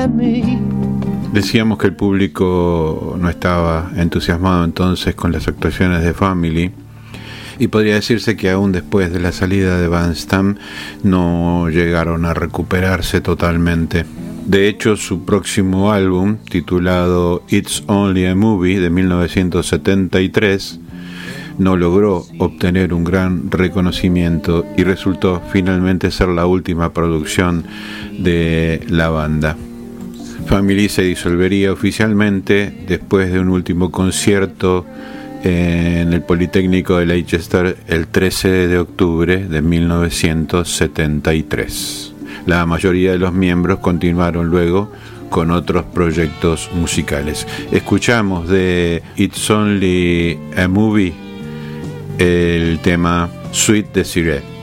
at me. Decíamos que el público no estaba entusiasmado entonces con las actuaciones de Family, y podría decirse que aún después de la salida de Van Stamm no llegaron a recuperarse totalmente. De hecho, su próximo álbum, titulado It's Only a Movie, de 1973, no logró obtener un gran reconocimiento y resultó finalmente ser la última producción de la banda. Family se disolvería oficialmente después de un último concierto en el Politécnico de Leicester el 13 de octubre de 1973. La mayoría de los miembros continuaron luego con otros proyectos musicales. Escuchamos de It's Only a Movie el tema Sweet Desire.